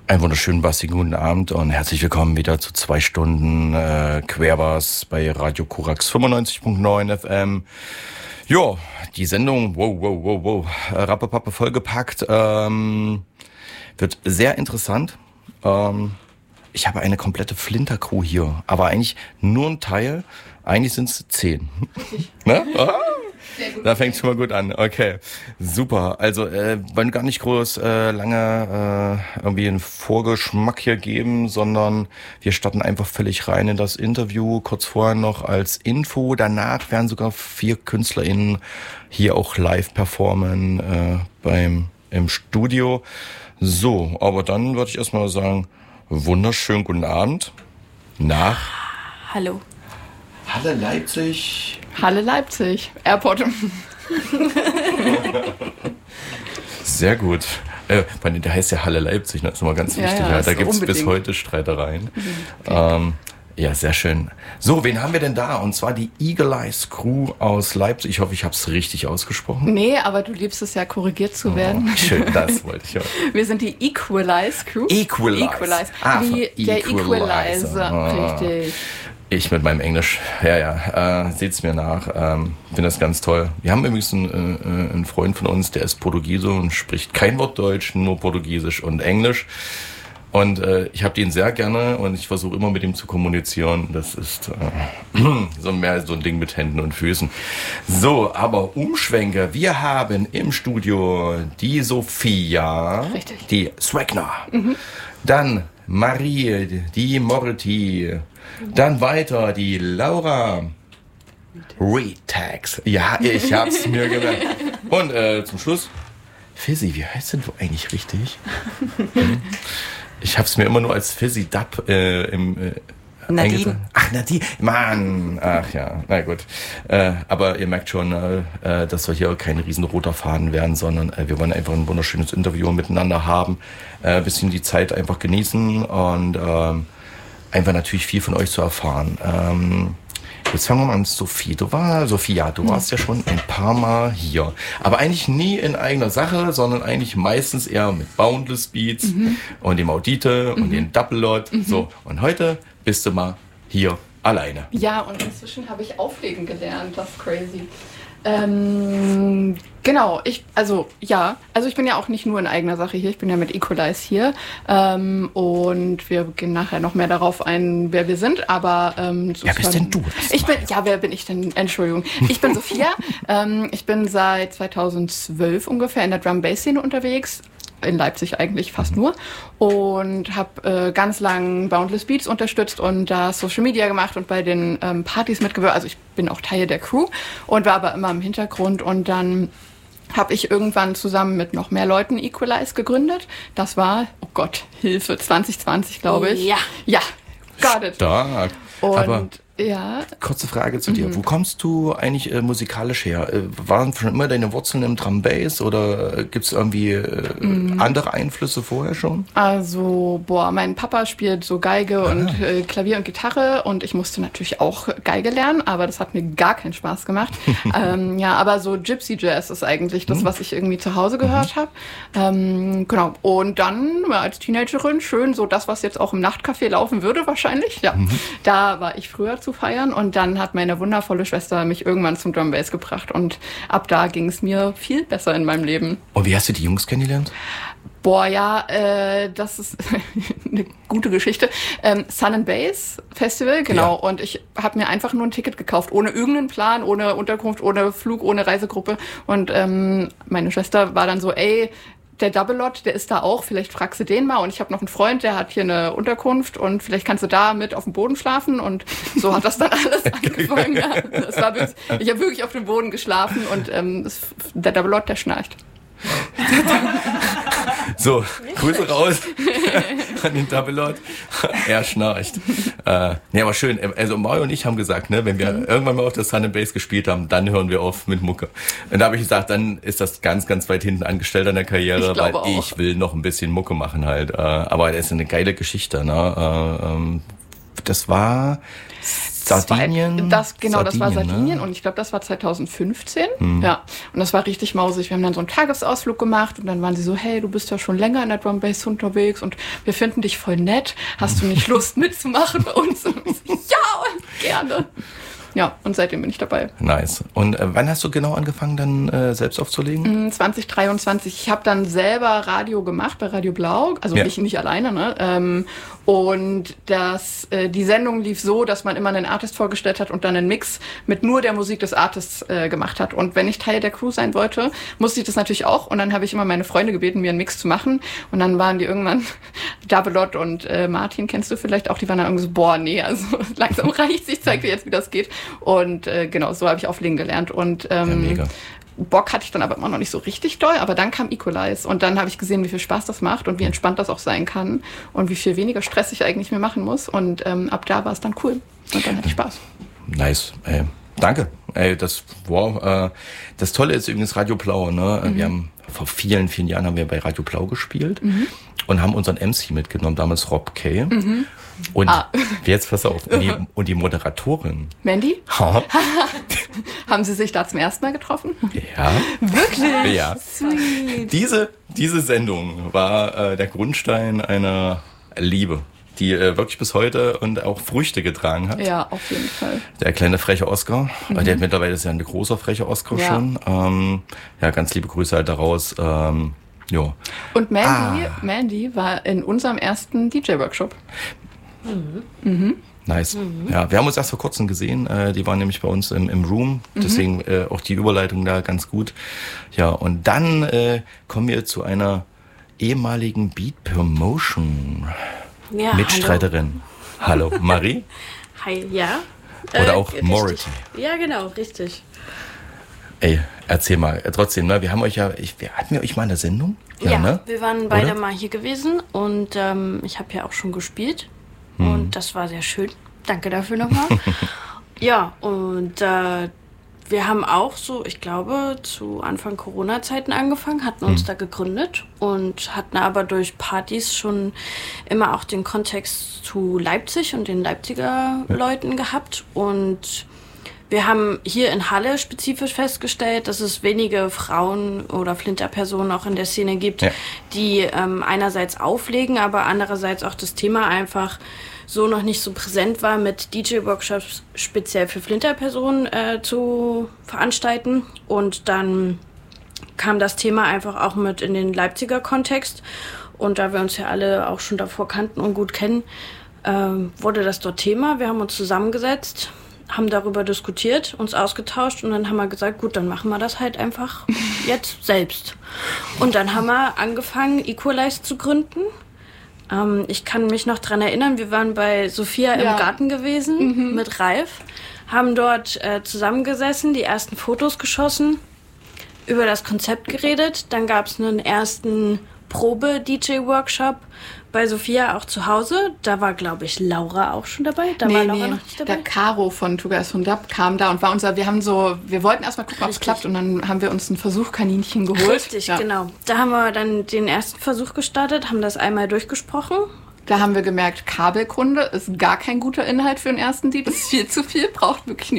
Einen wunderschönen bassigen guten Abend und herzlich willkommen wieder zu 2 Stunden Querbass bei Radio Korax 95.9 FM. Jo, die Sendung, rappepappe vollgepackt, wird sehr interessant. Ich habe eine komplette Flinter-Crew hier, aber eigentlich nur ein Teil. Eigentlich sind es 10. Ne? Da fängt es schon mal gut an. Okay, super. Also wollen gar nicht groß lange irgendwie einen Vorgeschmack hier geben, sondern wir starten einfach völlig rein in das Interview. Kurz vorher noch als Info. Danach werden sogar 4 KünstlerInnen hier auch live performen im Studio. So, aber dann würde ich erstmal sagen, wunderschönen guten Abend nach Hallo. Halle Leipzig. Halle Leipzig, Airport. Sehr gut. Der heißt ja Halle Leipzig, ne? Das ist immer ganz wichtig. Ja, da gibt es bis heute Streitereien. Okay. Ja, sehr schön. So, wen haben wir denn da? Und zwar die Eagle Eyes Crew aus Leipzig. Ich hoffe, ich habe es richtig ausgesprochen. Nee, aber du liebst es ja, korrigiert zu werden. Schön, das wollte ich auch. Wir sind die Equalize Crew. Equalize. Wie der Equalizer. Richtig. Ich mit meinem Englisch, seht's mir nach, finde das ganz toll. Wir haben übrigens einen Freund von uns, der ist Portugiese und spricht kein Wort Deutsch, nur Portugiesisch und Englisch. Und ich habe den sehr gerne und ich versuche immer mit ihm zu kommunizieren. Das ist so mehr so ein Ding mit Händen und Füßen. So, aber Umschwenke. Wir haben im Studio die Sophia, richtig, die Swagner, dann Marie, die Morty, dann weiter die Laura Retax. Ja, ich hab's mir gemerkt. Und zum Schluss, Fizzy, wie heißt denn du eigentlich richtig? Ich hab's mir immer nur als Fizzy Dub Nadine. Ach, Nadine. Mann. Ach ja, na gut. Aber ihr merkt schon, dass wir hier kein riesen roter Faden werden, sondern wir wollen einfach ein wunderschönes Interview miteinander haben. Ein bisschen die Zeit einfach genießen und einfach natürlich viel von euch zu erfahren. Jetzt fangen wir mal an, Sophia, du warst ja schon ein paar Mal hier. Aber eigentlich nie in eigener Sache, sondern eigentlich meistens eher mit Boundless Beats und dem Audite und dem Double Lot. So, und heute bist du mal hier alleine. Ja, und inzwischen habe ich auflegen gelernt, das ist crazy. Genau, ich bin ja auch nicht nur in eigener Sache hier, ich bin ja mit Equalize hier und wir gehen nachher noch mehr darauf ein, wer wir sind, aber wer bist denn du? Wer bin ich denn? Entschuldigung. Ich bin Sophia, ich bin seit 2012 ungefähr in der Drum-Bass-Szene unterwegs, in Leipzig eigentlich fast nur, und habe ganz lang Boundless Beats unterstützt und da Social Media gemacht und bei den Partys mitgewirkt. Also ich bin auch Teil der Crew und war aber immer im Hintergrund, und dann habe ich irgendwann zusammen mit noch mehr Leuten Equalize gegründet. Das war, oh Gott, Hilfe, 2020, glaube ich. Ja, got it. Stark. Und aber ja. Kurze Frage zu dir. Wo kommst du eigentlich musikalisch her? Waren schon immer deine Wurzeln im Drum Bass oder gibt es irgendwie andere Einflüsse vorher schon? Also, mein Papa spielt so Geige und Klavier und Gitarre, und ich musste natürlich auch Geige lernen, aber das hat mir gar keinen Spaß gemacht. Aber so Gypsy Jazz ist eigentlich das, was ich irgendwie zu Hause gehört habe. Genau. Und dann als Teenagerin schön so das, was jetzt auch im Nachtcafé laufen würde wahrscheinlich. Ja, da war ich früher zu feiern, und dann hat meine wundervolle Schwester mich irgendwann zum Drum Bass gebracht, und ab da ging es mir viel besser in meinem Leben. Und wie hast du die Jungs kennengelernt? Das ist eine gute Geschichte. Sun and Bass Festival, genau. Ja. Und ich habe mir einfach nur ein Ticket gekauft, ohne irgendeinen Plan, ohne Unterkunft, ohne Flug, ohne Reisegruppe. Und meine Schwester war dann so, der Double Lot, der ist da auch, vielleicht fragst du den mal, und ich habe noch einen Freund, der hat hier eine Unterkunft, und vielleicht kannst du da mit auf dem Boden schlafen, und so hat das dann alles angefangen. Ja, ich habe wirklich auf dem Boden geschlafen, und der Double Lot, der schnarcht. So, Grüße raus an den Double Lot. Er schnarcht. Aber schön. Also Mario und ich haben gesagt, ne, wenn wir irgendwann mal auf der Sun and Bass gespielt haben, dann hören wir auf mit Mucke. Und da habe ich gesagt, dann ist das ganz, ganz weit hinten angestellt an der Karriere, weil ich will noch ein bisschen Mucke machen halt. Aber das ist eine geile Geschichte, ne? Das war Sardinien? Das war Sardinien, Sardinien, ne? und ich glaube, das war 2015. Ja, und das war richtig mausig. Wir haben dann so einen Tagesausflug gemacht und dann waren sie so, hey, du bist ja schon länger in der Drum Bass unterwegs und wir finden dich voll nett. Hast du nicht Lust mitzumachen bei uns? Und ich so, ja, gerne. Ja, und seitdem bin ich dabei. Nice. Und wann hast du genau angefangen, dann selbst aufzulegen? 2023. Ich habe dann selber Radio gemacht bei Radio Blau, also nicht alleine, ne? Und die Sendung lief so, dass man immer einen Artist vorgestellt hat und dann einen Mix mit nur der Musik des Artists gemacht hat. Und wenn ich Teil der Crew sein wollte, musste ich das natürlich auch. Und dann habe ich immer meine Freunde gebeten, mir einen Mix zu machen. Und dann waren die irgendwann, Davelot und Martin, kennst du vielleicht auch, die waren dann irgendwie so, boah, nee, also langsam reicht's, ich zeig dir jetzt, wie das geht. Und genau, so habe ich auflegen gelernt. Und mega. Bock hatte ich dann aber immer noch nicht so richtig doll, aber dann kam Equalize und dann habe ich gesehen, wie viel Spaß das macht und wie entspannt das auch sein kann und wie viel weniger Stress ich eigentlich mehr machen muss, und ab da war es dann cool und dann hatte ich Spaß. Nice, danke. Das Tolle ist übrigens Radio Blau, ne? Wir haben vor vielen, vielen Jahren haben wir bei Radio Blau gespielt und haben unseren MC mitgenommen, damals Rob K. Und jetzt pass auf, und die Moderatorin. Mandy? Ha? Haben Sie sich da zum ersten Mal getroffen? Ja. Wirklich? Ja. Sweet. Diese Sendung war der Grundstein einer Liebe, die wirklich bis heute und auch Früchte getragen hat. Ja, auf jeden Fall. Der kleine freche Oscar, der hat mittlerweile ist ja ein großer frecher Oscar schon. Ganz liebe Grüße halt daraus. Ja. Und Mandy war in unserem ersten DJ-Workshop. Nice. Ja, wir haben uns erst vor kurzem gesehen. Die waren nämlich bei uns im Room. Deswegen auch die Überleitung da ganz gut. Ja, und dann kommen wir zu einer ehemaligen Beat Promotion Mitstreiterin. Hallo, Marie? Hi, ja. Oder auch richtig. Morrity. Ja, genau, richtig. Ey, erzähl mal. Trotzdem, ne? Wir hatten wir euch mal in der Sendung? Ja, ne? wir waren beide Oder? mal hier gewesen und ich habe ja auch schon gespielt und das war sehr schön. Danke dafür nochmal. Ja, und wir haben auch so, ich glaube, zu Anfang Corona-Zeiten angefangen, hatten uns da gegründet und hatten aber durch Partys schon immer auch den Kontext zu Leipzig und den Leipziger Leuten gehabt. Und wir haben hier in Halle spezifisch festgestellt, dass es wenige Frauen oder Flinterpersonen auch in der Szene gibt, die einerseits auflegen, aber andererseits auch das Thema einfach so noch nicht so präsent war, mit DJ-Workshops speziell für Flinterpersonen zu veranstalten. Und dann kam das Thema einfach auch mit in den Leipziger Kontext. Und da wir uns ja alle auch schon davor kannten und gut kennen, wurde das dort Thema. Wir haben uns zusammengesetzt, haben darüber diskutiert, uns ausgetauscht und dann haben wir gesagt, gut, dann machen wir das halt einfach jetzt selbst. Und dann haben wir angefangen, Equalize zu gründen. Ich kann mich noch dran erinnern, wir waren bei Sophia im Garten gewesen mit Ralf, haben dort zusammengesessen, die ersten Fotos geschossen, über das Konzept geredet. Dann gab es einen ersten Probe-DJ-Workshop bei Sophia auch zu Hause. Da war, glaube ich, Laura auch schon dabei. Da war Laura noch nicht dabei. Der Caro von Tugas von Dub kam da und war wir wollten erstmal gucken, ob es klappt, und dann haben wir uns ein Versuchkaninchen geholt. Richtig, genau. Da haben wir dann den ersten Versuch gestartet, haben das einmal durchgesprochen. Da haben wir gemerkt, Kabelkunde ist gar kein guter Inhalt für den ersten Lied. Das ist viel zu viel, braucht wirklich